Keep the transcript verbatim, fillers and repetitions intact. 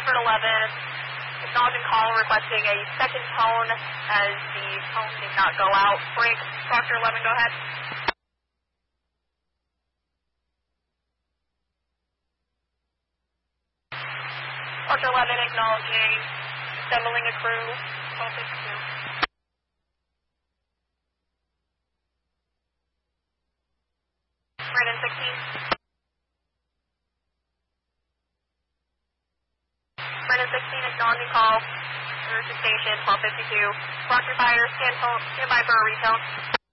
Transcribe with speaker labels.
Speaker 1: Rockford eleven, acknowledging call, requesting a second tone as the tone did not go out. Break, Rockford eleven, go ahead. Rockford eleven, acknowledging, assembling a crew, twelve fifty-two. Brandon sixteen. Brandon sixteen, acknowledging call. Urgent station, twelve fifty-two. Roger fire, stand, stand by for a retone.